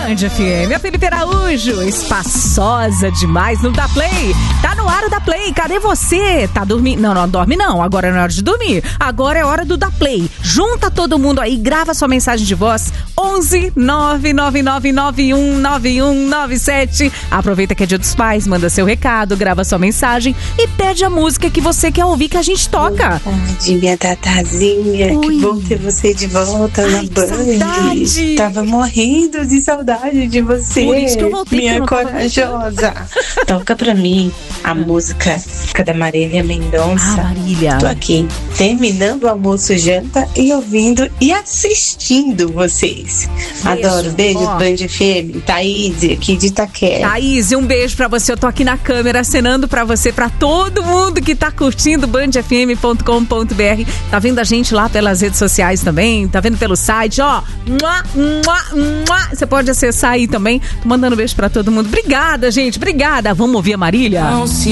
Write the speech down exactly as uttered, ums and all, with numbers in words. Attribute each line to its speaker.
Speaker 1: Band F M, a Felipe Araújo, espaçosa demais, não dá play. Tá no ar o da play, cadê você? Tá dormindo? Não, não dorme não, agora não é hora de dormir. Agora é hora do da play. Junta todo mundo aí, grava sua mensagem de voz, onze nove nove nove nove um nove um nove sete. Aproveita que é dia dos pais, manda seu recado, grava sua mensagem e pede a música que você quer ouvir que a gente toca.
Speaker 2: Boa tarde, minha Tatazinha,
Speaker 1: Oi.
Speaker 2: Que bom ter você de volta
Speaker 1: Ai,
Speaker 2: na
Speaker 1: que
Speaker 2: Band.
Speaker 1: saudade.
Speaker 2: Tava morrendo de saudade de você,
Speaker 1: Por isso que eu voltei,
Speaker 2: minha
Speaker 1: que eu não tava
Speaker 2: corajosa. Toca pra mim a música da Marília Mendonça.
Speaker 1: Ah, Marília.
Speaker 2: Tô aqui, terminando o almoço, janta e ouvindo e assistindo vocês.
Speaker 1: Beijo.
Speaker 2: Adoro, beijo,
Speaker 1: Ó.
Speaker 2: Band F M, Thaís, aqui de Itaquera.
Speaker 1: Thaís, um beijo pra você. Eu tô aqui na câmera acenando pra você, pra todo mundo que tá curtindo band f m ponto com ponto b r. Tá vendo a gente lá pelas redes sociais também? Tá vendo pelo site? Ó, mua, mua, mua. Você pode acessar aí também. Tô mandando um beijo pra todo mundo. Obrigada, gente. Obrigada. Vamos ouvir a Marília?
Speaker 3: Não se